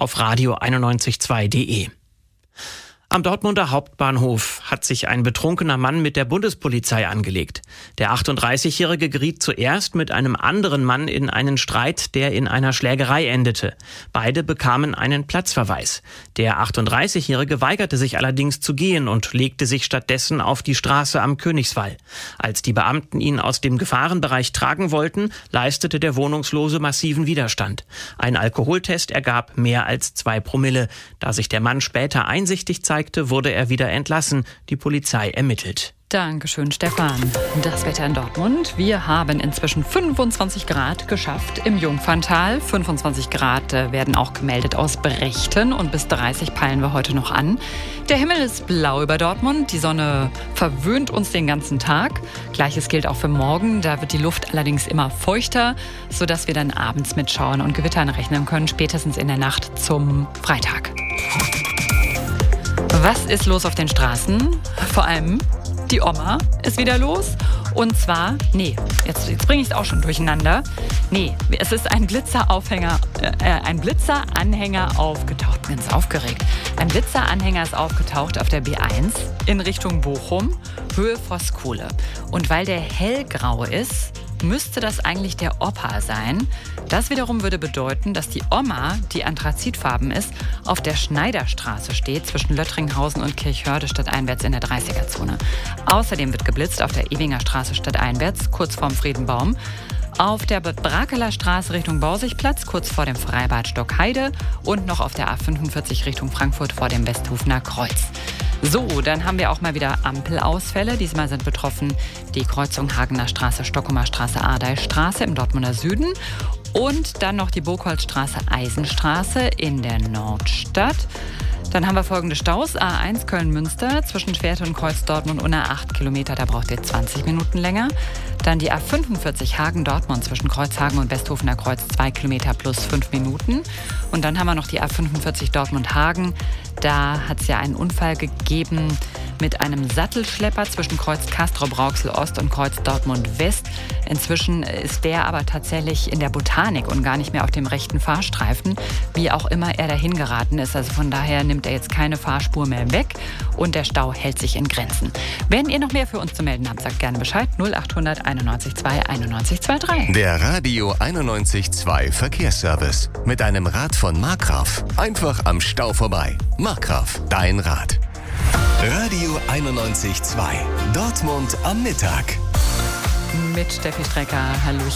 auf radio91.2.de. Am Dortmunder Hauptbahnhof hat sich ein betrunkener Mann mit der Bundespolizei angelegt. Der 38-Jährige geriet zuerst mit einem anderen Mann in einen Streit, der in einer Schlägerei endete. Beide bekamen einen Platzverweis. Der 38-Jährige weigerte sich allerdings zu gehen und legte sich stattdessen auf die Straße am Königswall. Als die Beamten ihn aus dem Gefahrenbereich tragen wollten, leistete der Wohnungslose massiven Widerstand. Ein Alkoholtest ergab mehr als 2 Promille. Da sich der Mann später einsichtig zeigte, wurde er wieder entlassen. Die Polizei ermittelt. Dankeschön, Stefan. Das Wetter in Dortmund. Wir haben inzwischen 25 Grad geschafft im Jungferntal. 25 Grad werden auch gemeldet aus Brechten und bis 30 peilen wir heute noch an. Der Himmel ist blau über Dortmund. Die Sonne verwöhnt uns den ganzen Tag. Gleiches gilt auch für morgen. Da wird die Luft allerdings immer feuchter, sodass wir dann abends mit Schauern und Gewittern rechnen können, spätestens in der Nacht zum Freitag. Was ist los auf den Straßen? Vor allem die Oma ist wieder los. Und zwar, jetzt bringe ich es auch schon durcheinander. Es ist ein Blitzeranhänger aufgetaucht. Ich bin ganz aufgeregt. Ein Blitzeranhänger ist aufgetaucht auf der B1 in Richtung Bochum, Höhe Voskuhle. Und weil der hellgrau ist, müsste das eigentlich der Opa sein. Das wiederum würde bedeuten, dass die Oma, die anthrazitfarben ist, auf der Schneiderstraße steht, zwischen Löttringhausen und Kirchhörde stadteinwärts in der 30er-Zone. Außerdem wird geblitzt auf der Ewinger Straße stadteinwärts, kurz vorm Friedenbaum. Auf der Brakeler Straße Richtung Borsigplatz, kurz vor dem Freibad Stockheide und noch auf der A45 Richtung Frankfurt vor dem Westhofener Kreuz. So, dann haben wir auch mal wieder Ampelausfälle. Diesmal sind betroffen die Kreuzung Hagener Straße, Stockumer Straße, Ardeistraße im Dortmunder Süden und dann noch die Burgholzstraße, Eisenstraße in der Nordstadt. Dann haben wir folgende Staus. A1 Köln-Münster zwischen Schwerte und Kreuz Dortmund unter 8 Kilometer, da braucht ihr 20 Minuten länger. Dann die A45 Hagen-Dortmund zwischen Kreuzhagen und Westhofener Kreuz 2 Kilometer plus 5 Minuten. Und dann haben wir noch die A45 Dortmund-Hagen. Da hat es ja einen Unfall gegeben mit einem Sattelschlepper zwischen Kreuz Castrop-Rauxel-Ost und Kreuz Dortmund-West. Inzwischen ist der aber tatsächlich in der Botanik und gar nicht mehr auf dem rechten Fahrstreifen, wie auch immer er dahin geraten ist. Also von daher nimmt er jetzt keine Fahrspur mehr weg und der Stau hält sich in Grenzen. Wenn ihr noch mehr für uns zu melden habt, sagt gerne Bescheid. 0800 91 2 91 23. Der Radio 91.2 Verkehrsservice. Mit einem Rad von Markgraf. Einfach am Stau vorbei. Markgraf, dein Rad. Radio 91.2. Dortmund am Mittag. Mit Steffi Strecker. Hallöchen.